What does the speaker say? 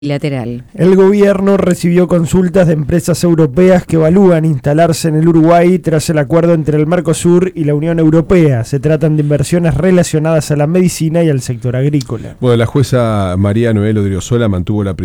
bilateral. El gobierno recibió consultas de empresas europeas que evalúan instalarse en el Uruguay tras el acuerdo entre el Mercosur y la Unión Europea. Se tratan de inversiones relacionadas a la medicina y al sector agrícola. Bueno, la jueza María Noel Odriozola mantuvo la